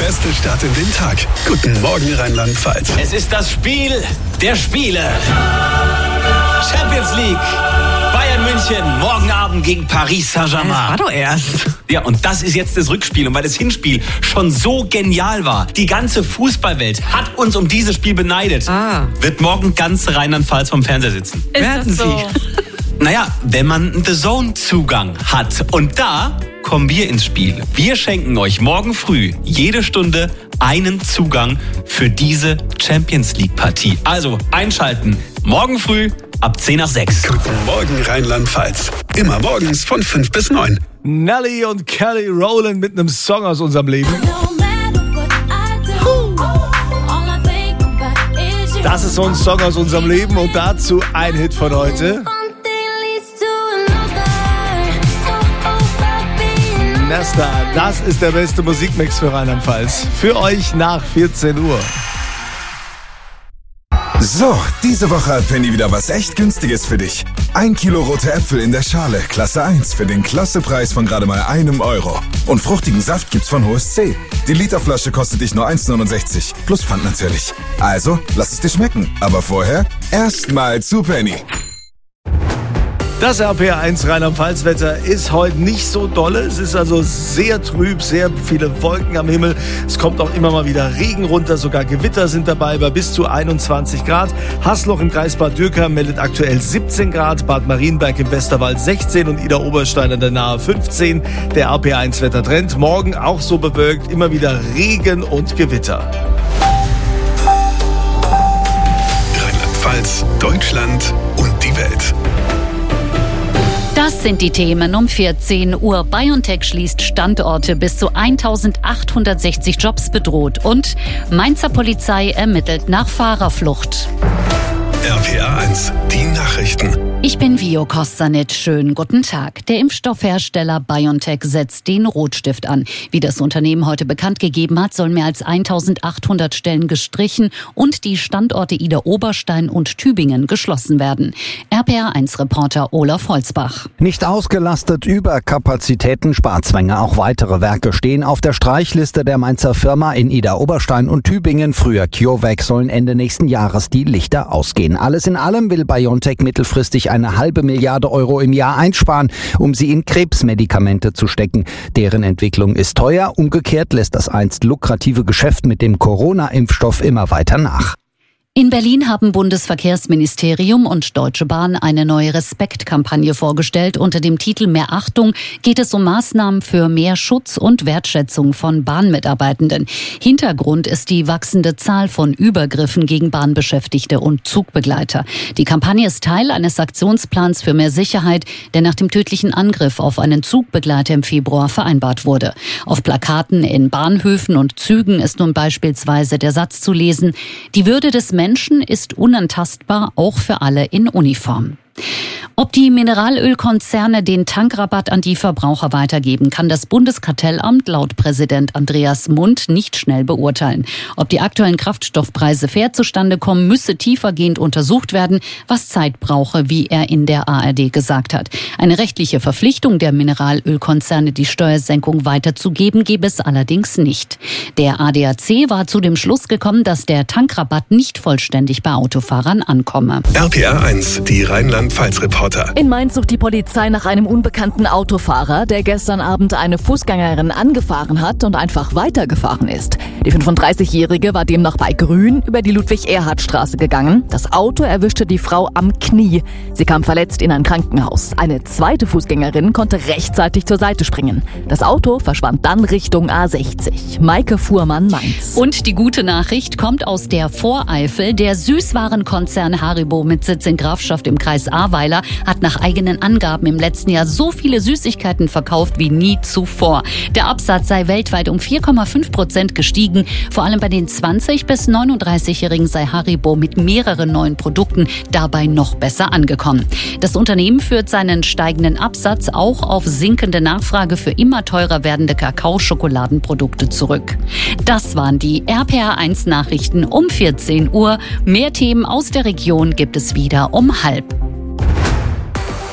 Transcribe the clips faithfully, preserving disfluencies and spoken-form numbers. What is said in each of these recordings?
beste Start in den Tag. Guten Morgen, Rheinland-Pfalz. Es ist das Spiel der Spiele. Champions League. Bayern München, morgen Abend gegen Paris Saint-Germain. Das war doch erst. Ja, und das ist jetzt das Rückspiel. Und weil das Hinspiel schon so genial war, die ganze Fußballwelt hat uns um dieses Spiel beneidet, Ah. wird morgen ganz Rheinland-Pfalz vom Fernseher sitzen. Ist Werden das so? Naja, wenn man einen The Zone-Zugang hat. Und da kommen wir ins Spiel. Wir schenken euch morgen früh jede Stunde einen Zugang für diese Champions League-Partie. Also einschalten. Morgen früh ab zehn nach sechs. Guten Morgen, Rheinland-Pfalz. Immer morgens von fünf bis neun. Nelly und Kelly Rowland mit einem Song aus unserem Leben. Das ist so ein Song aus unserem Leben und dazu ein Hit von heute. Nesta, das ist der beste Musikmix für Rheinland-Pfalz. Für euch nach vierzehn Uhr. So, diese Woche hat Penny wieder was echt Günstiges für dich. Ein Kilo rote Äpfel in der Schale, Klasse eins, für den Klassepreis von gerade mal einem Euro. Und fruchtigen Saft gibt's von H S C. Die Literflasche kostet dich nur eins neunundsechzig, plus Pfand natürlich. Also, lass es dir schmecken. Aber vorher erstmal zu Penny. Das R P R eins Rheinland-Pfalz-Wetter ist heute nicht so dolle. Es ist also sehr trüb, sehr viele Wolken am Himmel. Es kommt auch immer mal wieder Regen runter, sogar Gewitter sind dabei bei bis zu einundzwanzig Grad. Haßloch im Kreis Bad Dürkheim meldet aktuell siebzehn Grad, Bad Marienberg im Westerwald sechzehn und Idar-Oberstein an der Nahe fünfzehn. Der R P R eins Wettertrend morgen auch so bewölkt, immer wieder Regen und Gewitter. Rheinland-Pfalz, Deutschland und die Welt. Das sind die Themen um vierzehn Uhr. BioNTech schließt Standorte, bis zu eintausendachthundertsechzig Jobs bedroht. Und Mainzer Polizei ermittelt nach Fahrerflucht. R P R eins, die Nachrichten. Ich bin Vio Kostanit. Schönen guten Tag. Der Impfstoffhersteller BioNTech setzt den Rotstift an. Wie das Unternehmen heute bekannt gegeben hat, sollen mehr als eintausendachthundert Stellen gestrichen und die Standorte Idar-Oberstein und Tübingen geschlossen werden. R P R eins Reporter Olaf Holzbach. Nicht ausgelastet, Überkapazitäten, Sparzwänge. Auch weitere Werke stehen auf der Streichliste der Mainzer Firma. In Idar-Oberstein und Tübingen, früher CureVac, sollen Ende nächsten Jahres die Lichter ausgehen. Alles in allem will BioNTech mittelfristig eine halbe Milliarde Euro im Jahr einsparen, um sie in Krebsmedikamente zu stecken. Deren Entwicklung ist teuer. Umgekehrt lässt das einst lukrative Geschäft mit dem Corona-Impfstoff immer weiter nach. In Berlin haben Bundesverkehrsministerium und Deutsche Bahn eine neue Respektkampagne vorgestellt. Unter dem Titel Mehr Achtung geht es um Maßnahmen für mehr Schutz und Wertschätzung von Bahnmitarbeitenden. Hintergrund ist die wachsende Zahl von Übergriffen gegen Bahnbeschäftigte und Zugbegleiter. Die Kampagne ist Teil eines Aktionsplans für mehr Sicherheit, der nach dem tödlichen Angriff auf einen Zugbegleiter im Februar vereinbart wurde. Auf Plakaten in Bahnhöfen und Zügen ist nun beispielsweise der Satz zu lesen: Die Würde des Menschen Menschen ist unantastbar, auch für alle in Uniform. Ob die Mineralölkonzerne den Tankrabatt an die Verbraucher weitergeben, kann das Bundeskartellamt laut Präsident Andreas Mund nicht schnell beurteilen. Ob die aktuellen Kraftstoffpreise fair zustande kommen, müsse tiefergehend untersucht werden, was Zeit brauche, wie er in der A R D gesagt hat. Eine rechtliche Verpflichtung der Mineralölkonzerne, die Steuersenkung weiterzugeben, gebe es allerdings nicht. Der A D A C war zu dem Schluss gekommen, dass der Tankrabatt nicht vollständig bei Autofahrern ankomme. R P R eins, die Rheinland-Pfalz-Reporter. In Mainz sucht die Polizei nach einem unbekannten Autofahrer, der gestern Abend eine Fußgängerin angefahren hat und einfach weitergefahren ist. Die fünfunddreißigjährige war demnach bei Grün über die Ludwig-Erhard-Straße gegangen. Das Auto erwischte die Frau am Knie. Sie kam verletzt in ein Krankenhaus. Eine zweite Fußgängerin konnte rechtzeitig zur Seite springen. Das Auto verschwand dann Richtung A sechzig. Maike Fuhrmann, Mainz. Und die gute Nachricht kommt aus der Voreifel. Der Süßwarenkonzern Haribo mit Sitz in Grafschaft im Kreis Ahrweiler hat nach eigenen Angaben im letzten Jahr so viele Süßigkeiten verkauft wie nie zuvor. Der Absatz sei weltweit um vier Komma fünf Prozent gestiegen. Vor allem bei den zwanzig- bis neununddreißigjährigen sei Haribo mit mehreren neuen Produkten dabei noch besser angekommen. Das Unternehmen führt seinen steigenden Absatz auch auf sinkende Nachfrage für immer teurer werdende Kakao-Schokoladenprodukte zurück. Das waren die R P R eins Nachrichten um vierzehn Uhr. Mehr Themen aus der Region gibt es wieder um halb.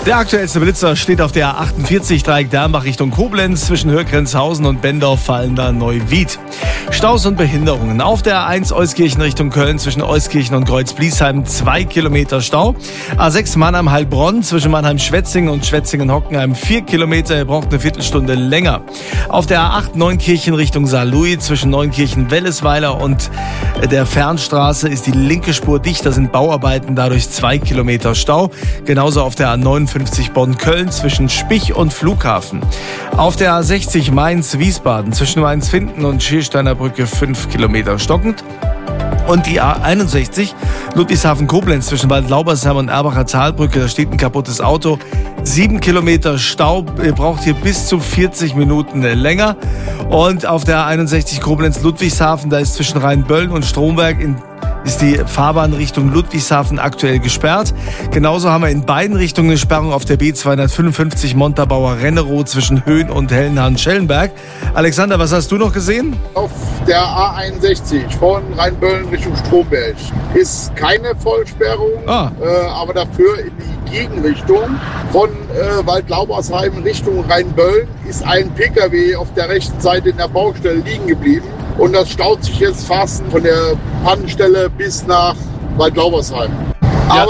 Der aktuellste Blitzer steht auf der A achtundvierzig Dreieck Dernbach Richtung Koblenz. Zwischen Hörgrenzhausen und Bendorf-Fallender Neuwied. Staus und Behinderungen. Auf der A eins Euskirchen Richtung Köln zwischen Euskirchen und Kreuz-Bliesheim zwei Kilometer Stau. A sechs Mannheim-Heilbronn zwischen Mannheim-Schwetzingen und Schwetzingen-Hockenheim vier Kilometer. Ihr braucht eine Viertelstunde länger. Auf der A acht Neunkirchen Richtung Saarlouis zwischen Neunkirchen-Wellesweiler und der Fernstraße ist die linke Spur dicht. Da sind Bauarbeiten, dadurch zwei Kilometer Stau. Genauso auf der A neunundfünfzig Bonn-Köln zwischen Spich und Flughafen. Auf der A sechzig Mainz-Wiesbaden zwischen Mainz-Finden und Schiersteiner Brücke fünf Kilometer stockend. Und die A einundsechzig Ludwigshafen-Koblenz zwischen Bad Laubersheim und Erbacher Talbrücke, da steht ein kaputtes Auto. Sieben Kilometer Stau, ihr braucht hier bis zu vierzig Minuten länger. Und auf der A einundsechzig Koblenz-Ludwigshafen, da ist zwischen Rheinböllen und Stromberg in ist die Fahrbahn Richtung Ludwigshafen aktuell gesperrt. Genauso haben wir in beiden Richtungen eine Sperrung auf der B zweihundertfünfundfünfzig Montabaur-Rennerow zwischen Höhen und Hellenhahn-Schellenberg. Alexander, was hast du noch gesehen? Auf der A einundsechzig von Rheinböllen Richtung Stromberg ist keine Vollsperrung, ah. äh, aber dafür in die Gegenrichtung von äh, Waldlaubersheim Richtung Rheinböllen ist ein Pkw auf der rechten Seite in der Baustelle liegen geblieben. Und das staut sich jetzt fast von der Pannenstelle bis nach Waldlaubersheim.